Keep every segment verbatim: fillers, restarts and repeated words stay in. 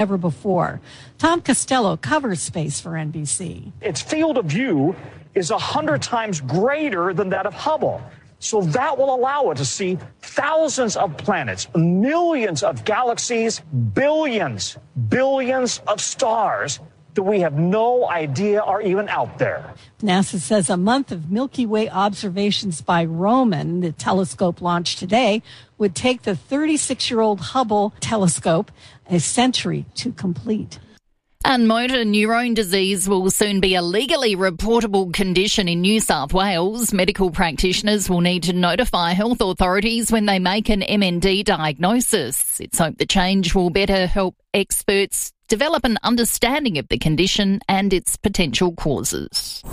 ever before. Tom Costello covers space for N B C. Its field of view is one hundred times greater than that of Hubble. So that will allow it to see thousands of planets, millions of galaxies, billions, billions of stars that we have no idea are even out there. NASA says a month of Milky Way observations by Roman, the telescope launched today, would take the thirty-six-year-old Hubble telescope a century to complete. And motor neurone disease will soon be a legally reportable condition in New South Wales. Medical practitioners will need to notify health authorities when they make an M N D diagnosis. It's hoped the change will better help experts develop an understanding of the condition and its potential causes.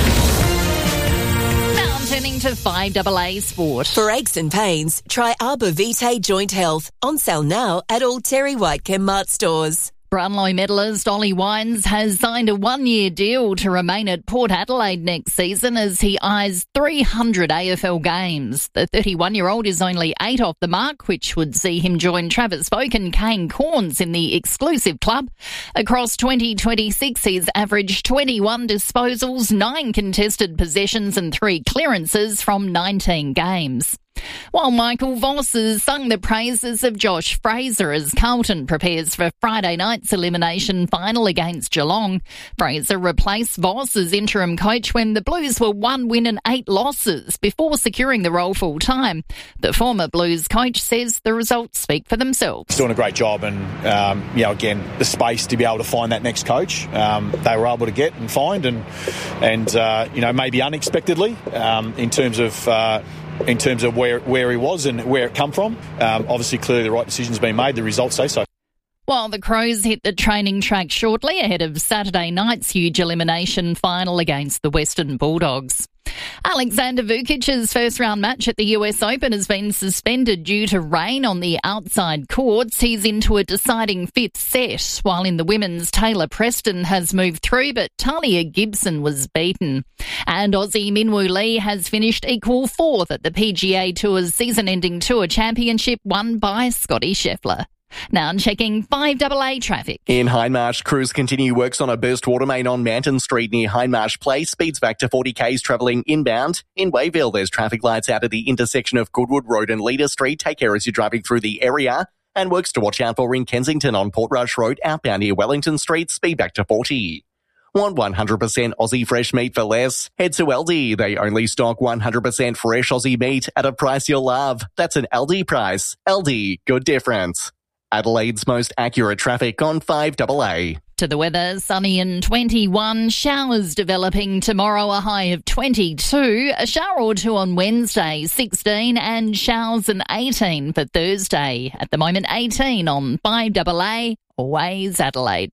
Now turning to five A A Sport. For aches and pains, try Arbor Vitae Joint Health. On sale now at all Terry White Chemmart stores. Brownlow medallist Ollie Wines has signed a one-year deal to remain at Port Adelaide next season as he eyes three hundred A F L games. The thirty-one-year-old is only eight off the mark, which would see him join Travis Folk and Kane Corns in the exclusive club. Across twenty twenty-six, he's averaged twenty-one disposals, nine contested possessions and three clearances from nineteen games. While Michael Voss has sung the praises of Josh Fraser as Carlton prepares for Friday night's elimination final against Geelong. Fraser replaced Voss as interim coach when the Blues were one win and eight losses before securing the role full time. The former Blues coach says the results speak for themselves. He's doing a great job, and um, you know, again, the space to be able to find that next coach, um, they were able to get and find, and and uh, you know, maybe unexpectedly um, in terms of. Uh, in terms of where, where he was and where it come from. Um, obviously, clearly the right decision's been made. The results say so. While the Crows hit the training track shortly ahead of Saturday night's huge elimination final against the Western Bulldogs. Alexander Vukic's first-round match at the U S Open has been suspended due to rain on the outside courts. He's into a deciding fifth set, while in the women's, Taylor Preston has moved through, but Talia Gibson was beaten. And Aussie Minwoo Lee has finished equal fourth at the P G A Tour's season-ending Tour Championship, won by Scotty Scheffler. Now checking five A A traffic. In Hindmarsh, crews continue works on a burst water main on Manton Street near Hindmarsh Place. Speeds back to forty k's travelling inbound. In Wayville, there's traffic lights out at the intersection of Goodwood Road and Leader Street. Take care as you're driving through the area. And works to watch out for in Kensington on Portrush Road, outbound near Wellington Street. Speed back to forty. Want one hundred percent Aussie fresh meat for less? Head to Aldi. They only stock one hundred percent fresh Aussie meat at a price you'll love. That's an Aldi price. Aldi, good difference. Adelaide's most accurate traffic on five A A. To the weather, sunny and twenty-one, showers developing tomorrow, a high of twenty-two, a shower or two on Wednesday, sixteen, and showers and eighteen for Thursday. At the moment, eighteen on five A A, always Adelaide.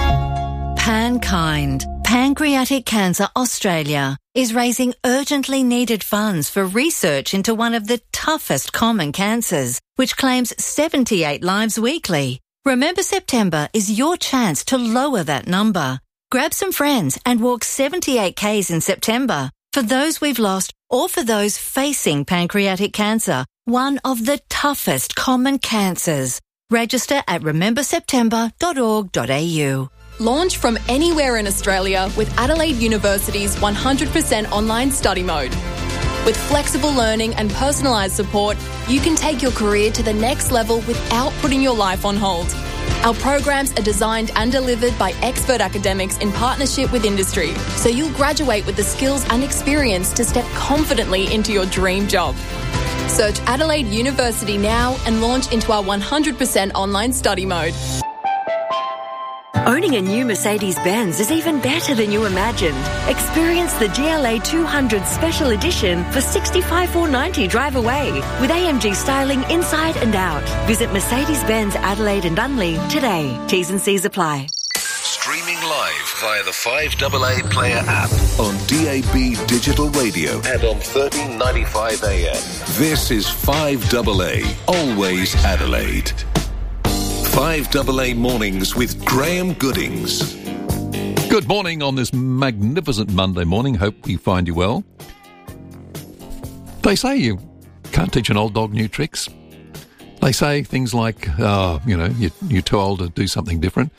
Pankind, Pancreatic Cancer Australia, is raising urgently needed funds for research into one of the toughest common cancers, which claims seventy-eight lives weekly. Remember September is your chance to lower that number. Grab some friends and walk seventy-eight k's in September for those we've lost or for those facing pancreatic cancer, one of the toughest common cancers. Register at remember september dot org dot a u. Launch from anywhere in Australia with Adelaide University's one hundred percent online study mode. With flexible learning and personalised support, you can take your career to the next level without putting your life on hold. Our programs are designed and delivered by expert academics in partnership with industry, so you'll graduate with the skills and experience to step confidently into your dream job. Search Adelaide University now and launch into our one hundred percent online study mode. Owning a new Mercedes-Benz is even better than you imagined. Experience the G L A two hundred Special Edition for sixty-five thousand four hundred ninety dollars drive away with A M G styling inside and out. Visit Mercedes-Benz Adelaide and Unley today. T's and C's apply. Streaming live via the five A A Player app on D A B Digital Radio and on thirteen ninety-five A M. This is five A A, always Adelaide. five A A Mornings with Graham Goodings. Good morning on this magnificent Monday morning. Hope we find you well. They say you can't teach an old dog new tricks. They say things like, oh, you know, you're, you're too old to do something different.